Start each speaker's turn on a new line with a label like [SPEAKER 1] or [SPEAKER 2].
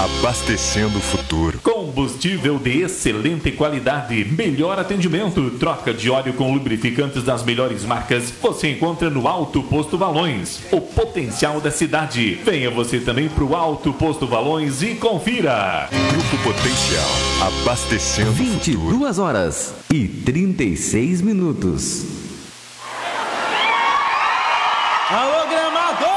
[SPEAKER 1] abastecendo o futuro.
[SPEAKER 2] Combustível de excelente qualidade, melhor atendimento, troca de óleo com lubrificantes das melhores marcas, você encontra no Alto Posto Valões, o potencial da cidade. Venha você também para o Alto Posto Valões e confira.
[SPEAKER 1] Grupo Potencial, abastecendo o futuro.
[SPEAKER 3] 22 horas e 36 minutos.